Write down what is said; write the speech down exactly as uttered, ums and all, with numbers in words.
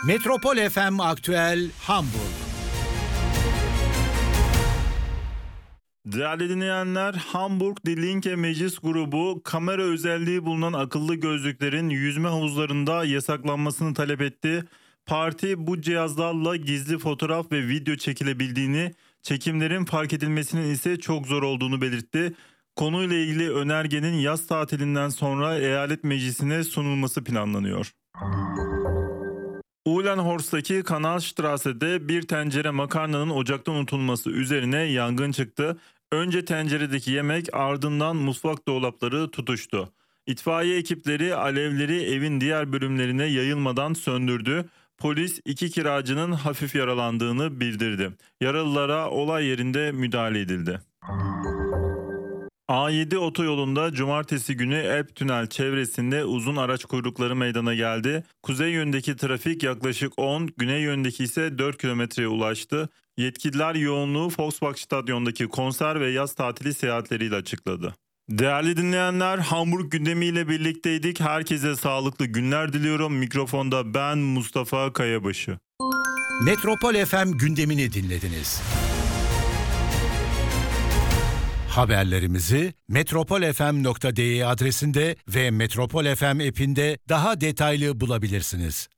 Metropol F M Aktüel Hamburg. Değerli dinleyenler, Hamburg Die Linke Meclis Grubu kamera özelliği bulunan akıllı gözlüklerin yüzme havuzlarında yasaklanmasını talep etti. Parti bu cihazlarla gizli fotoğraf ve video çekilebildiğini, çekimlerin fark edilmesinin ise çok zor olduğunu belirtti. Konuyla ilgili önergenin yaz tatilinden sonra eyalet meclisine sunulması planlanıyor. Uhlenhorst'taki Kanalstrasse'de bir tencere makarnanın ocakta unutulması üzerine yangın çıktı. Önce tenceredeki yemek, ardından mutfak dolapları tutuştu. İtfaiye ekipleri alevleri evin diğer bölümlerine yayılmadan söndürdü. Polis iki kiracının hafif yaralandığını bildirdi. Yaralılara olay yerinde müdahale edildi. A yedi otoyolunda cumartesi günü Elb Tünel çevresinde uzun araç kuyrukları meydana geldi. Kuzey yönündeki trafik yaklaşık on, güney yönündeki ise dört kilometreye ulaştı. Yetkililer yoğunluğu Volkswagen Stadyum'daki konser ve yaz tatili seyahatleriyle açıkladı. Değerli dinleyenler, Hamburg gündemiyle birlikteydik. Herkese sağlıklı günler diliyorum. Mikrofonda ben Mustafa Kayabaşı. Metropol F M gündemini dinlediniz. Haberlerimizi metropol f m nokta d e adresinde ve Metropol F M app'inde daha detaylı bulabilirsiniz.